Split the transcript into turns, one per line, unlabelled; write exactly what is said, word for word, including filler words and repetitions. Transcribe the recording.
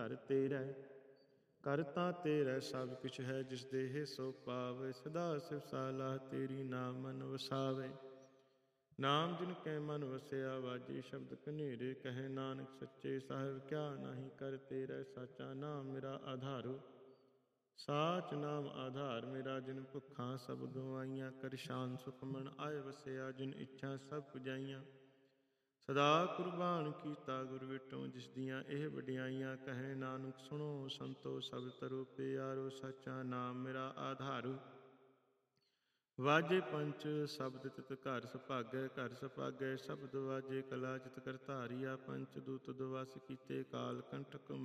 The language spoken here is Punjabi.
ਘਰ ਤੇਰਾ। ਘਰ ਤਾਂ ਤੇਰਾ ਸਭ ਕੁਛ ਹੈ, ਜਿਸ ਦੇਹ ਸੋ ਪਾਵੇ। ਸਦਾ ਸਿਵ ਸਾਲਾ ਤੇਰੀ ਨਾਮ ਮਨ ਵਸਾਵੇ। ਨਾਮ ਜਿਨ ਕੈ ਮਨ ਵਸਿਆ, ਵਾਜੇ ਸ਼ਬਦ ਕਨੇਰੇ। ਕਹੇ ਨਾਨਕ ਸੱਚੇ ਸਾਹਿਬ, ਕਿਆ ਨਾਹੀ ਕਰ ਤੇਰਾ। ਸਾਚਾ ਨਾਮ ਮੇਰਾ ਆਧਾਰੋ, ਸਾਚ ਨਾਮ ਆਧਾਰ ਮੇਰਾ। ਜਿਨ ਭੁੱਖਾਂ ਸਭ ਗਵਾਈਆਂ, ਕਰ ਸ਼ਾਨ ਸੁਖ ਮਨ ਆਏ ਵਸਿਆ। ਜਿਨ ਇੱਛਾ ਸਭ ਪੁਜਾਈਆਂ, ਸਦਾ ਕੁਰਬਾਨ ਕੀਤਾ ਗੁਰ ਵਿਟੋਂ। ਜਿਸ ਦੀਆਂ ਇਹ ਵਡਿਆਈਆਂ, ਕਹੇ ਨਾਨਕ ਸੁਣੋ ਸੰਤੋ ਸਭ ਤਰੋ ਪਿਆਰੋ। ਸਾਚਾ ਨਾਮ ਮੇਰਾ ਆਧਾਰੋ, ਵਾਜੇ ਪੰਚ ਸ਼ਬਦ ਤਿਤ ਘਰ ਸੁਭਾਗੈ। ਘਰ ਸੁਭਾਗੈ ਸ਼ਬਦ ਵਾਜੇ, ਕਲਾ ਜਿਤ ਕਰ ਧਾਰੀਆ। ਪੰਚ ਦੂਤ ਦਵਸ ਕੀਤੇ, ਕਾਲ ਕੰਠਕ